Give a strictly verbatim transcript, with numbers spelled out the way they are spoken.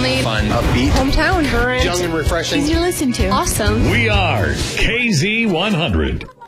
family, fun, upbeat, hometown, current, young and refreshing, easy to listen to, awesome. We are K Z one hundred.